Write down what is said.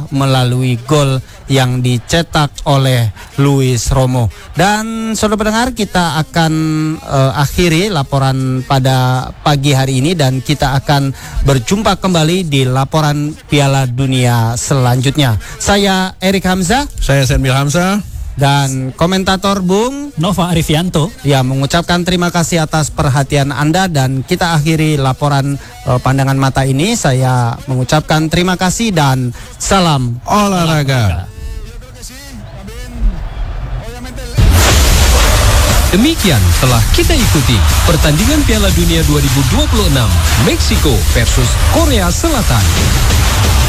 melalui gol yang dicetak oleh Luis Romo. Dan saudara pendengar, kita akan akhiri laporan pada pagi hari ini dan kita akan berjumpa kembali di laporan Piala Dunia selanjutnya. Saya Erik Hamzah, saya Senbil Hamzah, dan komentator Bung Nova Arifianto mengucapkan terima kasih atas perhatian Anda. Dan kita akhiri laporan pandangan mata ini. Saya mengucapkan terima kasih dan salam olahraga. Demikian telah kita ikuti pertandingan Piala Dunia 2026 Meksiko versus Korea Selatan.